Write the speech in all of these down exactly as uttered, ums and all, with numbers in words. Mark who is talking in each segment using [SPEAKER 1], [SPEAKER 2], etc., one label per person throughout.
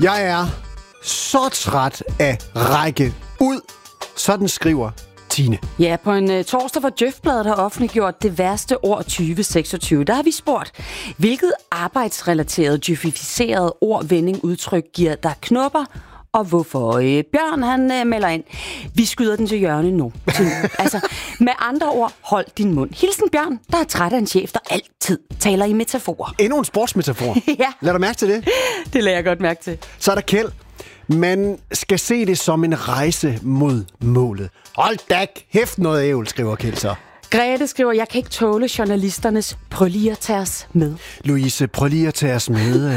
[SPEAKER 1] Jeg er så træt af række ud. Sådan skriver Tine.
[SPEAKER 2] Ja, på en uh, torsdag, hvor Djøf-bladet har offentliggjort det værste år tyve seksogtyve, der har vi spurgt, hvilket arbejdsrelateret, djøfificeret ord, vending, udtryk giver der knopper, og hvorfor øh, Bjørn, han øh, melder ind. Vi skyder den til hjørne nu. Til, altså, med andre ord, hold din mund. Hilsen Bjørn, der er træt af en chef, der altid taler i metaforer.
[SPEAKER 1] Endnu en sportsmetafor.
[SPEAKER 2] Ja.
[SPEAKER 1] Lad dig mærke til det.
[SPEAKER 2] Det lader jeg godt mærke til.
[SPEAKER 1] Så er der Kjeld. Man skal se det som en rejse mod målet. Hold da kæft noget ævl, skriver Kjeld så.
[SPEAKER 2] Grete skriver, jeg kan ikke tåle journalisternes prøv lige at tage os med.
[SPEAKER 1] Louise, prøv lige at tage os med.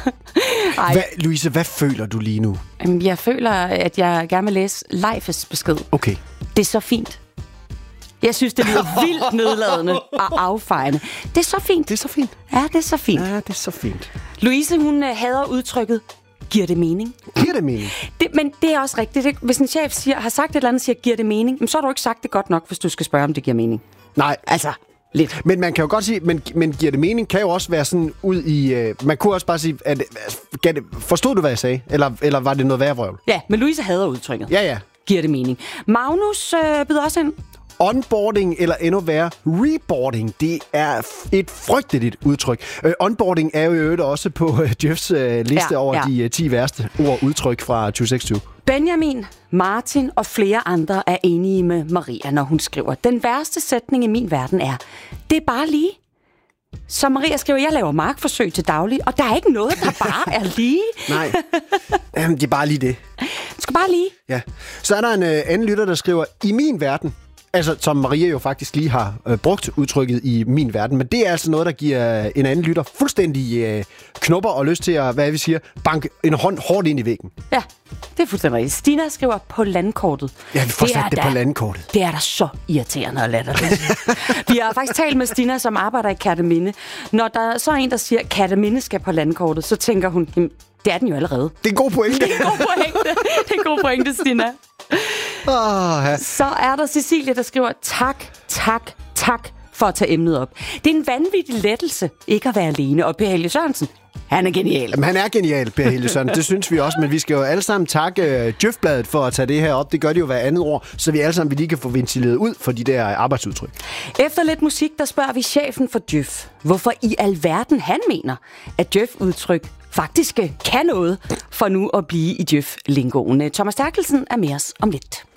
[SPEAKER 1] Hvad, Louise, hvad føler du lige nu?
[SPEAKER 2] Jeg føler, at jeg gerne vil læse Leifes besked.
[SPEAKER 1] Okay.
[SPEAKER 2] Det er så fint. Jeg synes, det lyder vildt nedladende og affejende. Det er så fint.
[SPEAKER 1] Det er så fint.
[SPEAKER 2] Ja, det er så fint.
[SPEAKER 1] Ja, det er så fint.
[SPEAKER 2] Louise, hun hader udtrykket, giver det mening?
[SPEAKER 1] Giver det mening? Det,
[SPEAKER 2] men det er også rigtigt. Det, hvis en chef siger, har sagt et eller andet, siger, giver det mening? Så har du ikke sagt det godt nok, hvis du skal spørge, om det giver mening.
[SPEAKER 1] Nej.
[SPEAKER 2] Altså, lidt.
[SPEAKER 1] Men man kan jo godt sige, men, men giver det mening, kan jo også være sådan ud i... Øh, man kunne også bare sige, at, det, forstod du, hvad jeg sagde? Eller, eller var det noget værre vrøvl?
[SPEAKER 2] Ja, men Louise hader udtrykket.
[SPEAKER 1] Ja, ja.
[SPEAKER 2] Giver det mening. Magnus øh, byder også ind.
[SPEAKER 1] Onboarding, eller endnu værre, reboarding, det er et frygteligt udtryk. Uh, onboarding er jo i øvrigt også på uh, Djøfs uh, liste ja, over ja. de uh, ti værste ord udtryk fra tyve seksogtyve.
[SPEAKER 2] Benjamin, Martin og flere andre er enige med Maria, når hun skriver, den værste sætning i min verden er, det er bare lige. Så Maria skriver, jeg laver markforsøg til daglig, og der er ikke noget, der bare er lige.
[SPEAKER 1] Nej, Jamen, det er bare lige det.
[SPEAKER 2] Det skal bare lige.
[SPEAKER 1] Ja. Så er der en uh, anden lytter, der skriver, i min verden, altså, som Maria jo faktisk lige har øh, brugt udtrykket i min verden. Men det er altså noget, der giver en anden lytter fuldstændig øh, knopper og lyst til at, hvad vi siger, banke en hånd hårdt ind i væggen.
[SPEAKER 2] Ja, det er fuldstændig rigtigt. Stina skriver på landkortet.
[SPEAKER 1] Ja, vi får sat det, det på landkortet.
[SPEAKER 2] Det er da så irriterende at lade det. Vi har faktisk talt med Stina, som arbejder i Kerteminde. Når der så er en, der siger, at Kerteminde skal på landkortet, så tænker hun, det er den jo allerede.
[SPEAKER 1] Det er en god pointe.
[SPEAKER 2] Det er en god pointe, det er en god pointe, Stina.
[SPEAKER 1] Oh, ja.
[SPEAKER 2] Så er der Cecilie, der skriver, tak, tak, tak for at tage emnet op. Det er en vanvittig lettelse ikke at være alene. Og Per Helge Sørensen, han er genial.
[SPEAKER 1] Jamen, han er genial, Per Helge Sørensen. Det synes vi også, men vi skal jo alle sammen takke uh, Djøf-bladet for at tage det her op. Det gør de jo hver andet år, så vi alle sammen lige kan få ventileret ud for de der arbejdsudtryk. Efter
[SPEAKER 2] lidt musik, der spørger vi chefen for Djøf, hvorfor i alverden han mener, at Djøf-udtryk faktisk kan noget for nu at blive i Djøf-lingoen. Thomas Terkelsen er med os om lidt.